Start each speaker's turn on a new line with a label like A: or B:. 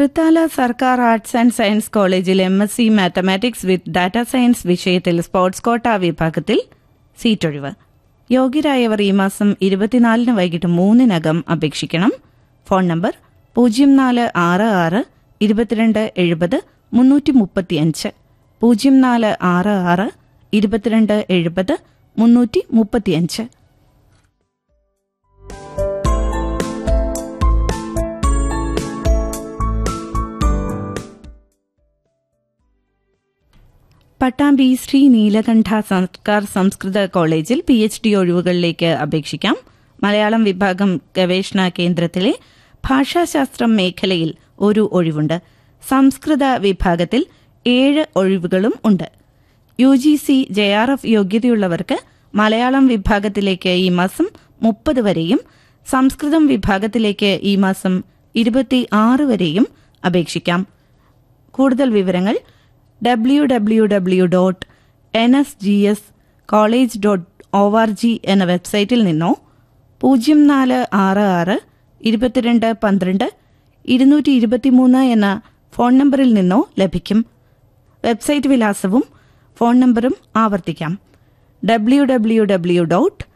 A: തൃത്താല സർക്കാർ arts and science കോളേജിൽ MSc mathematics വിത്ത് data science വിഷയത്തിൽ സ്പോർട്സ് കോട്ട വിഭാഗത്തിൽ സീറ്റൊഴിവ്. യോഗ്യരായവർ ഈ മാസം 24 വൈകിട്ട് 3 അപേക്ഷിക്കണം. Phone number 0466 22 70 335 0466 22 70 335. പട്ടാമ്പി ശ്രീ നീലകണ്ഠ സർക്കാർ സംസ്കൃത കോളേജിൽ PhD ഒഴിവുകളിലേക്ക് അപേക്ഷിക്കാം. മലയാളം വിഭാഗം ഗവേഷണ കേന്ദ്രത്തിലെ ഭാഷാശാസ്ത്രം മേഖലയിൽ ഒരു ഒഴിവുണ്ട്. സംസ്കൃത വിഭാഗത്തിൽ 7 ഒഴിവുകളും ഉണ്ട്. UGC JRF യോഗ്യതയുള്ളവർക്ക് മലയാളം വിഭാഗത്തിലേക്ക് ഈ മാസം 30 വരെയും സംസ്കൃതം വിഭാഗത്തിലേക്ക് ഈ മാസം 26 വരെയും അപേക്ഷിക്കാം. കൂടുതൽ വിവരങ്ങൾ www.nsgscollege.org എന്ന വെബ്സൈറ്റിൽ നിന്നോ 0466 22 12 223 എന്ന ഫോൺ നമ്പറിൽ നിന്നോ ലഭിക്കും. വെബ്സൈറ്റ് വിലാസവും ഫോൺ നമ്പറും ആവർത്തിക്കാം. www.nsgscollege.org